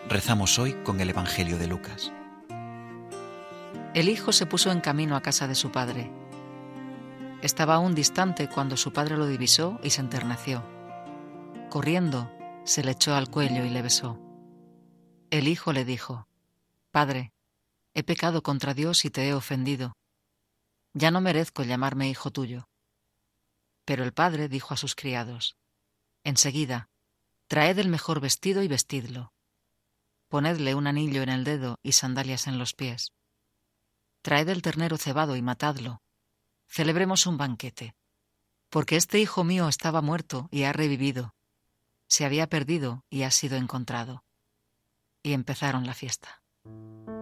Rezamos hoy con el Evangelio de Lucas. El hijo se puso en camino a casa de su padre. Estaba aún distante cuando su padre lo divisó y se enterneció. Corriendo, se le echó al cuello y le besó. El hijo le dijo: «Padre, he pecado contra Dios y te he ofendido. Ya no merezco llamarme hijo tuyo». Pero el padre dijo a sus criados: «Enseguida, traed el mejor vestido y vestidlo. Ponedle un anillo en el dedo y sandalias en los pies. Traed el ternero cebado y matadlo. Celebremos un banquete. Porque este hijo mío estaba muerto y ha revivido. Se había perdido y ha sido encontrado». Y empezaron la fiesta.